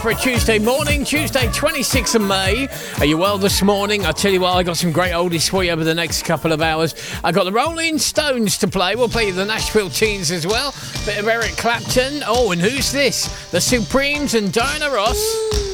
for a Tuesday morning, Tuesday 26th of May. Are you well this morning? I tell you what, I got some great oldies for you over the next couple of hours. I got the Rolling Stones to play. We'll play the Nashville Teens as well. Bit of Eric Clapton. Oh, and who's this? The Supremes and Diana Ross.